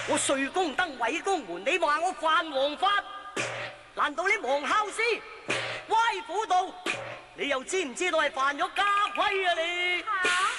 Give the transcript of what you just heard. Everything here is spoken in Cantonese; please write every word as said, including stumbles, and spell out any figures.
我睡宮燈毀宮門，你話我犯王法？難道你忘孝師歪婦道？你又知唔知道係犯咗家規啊你？ 嚇！